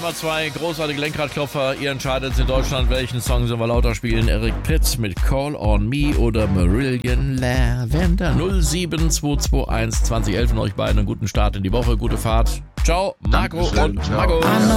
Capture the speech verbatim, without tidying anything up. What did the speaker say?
Nummer zwei, großartige Lenkradklopfer. Ihr entscheidet in Deutschland, welchen Song sollen wir lauter spielen. Erik Pritz mit Call on Me oder Marillion Lavender. null sieben zwei zwei eins zwanzig elf von euch beiden. Einen guten Start in die Woche, gute Fahrt. Ciao, Marco Dankeschön, und ciao. Marco.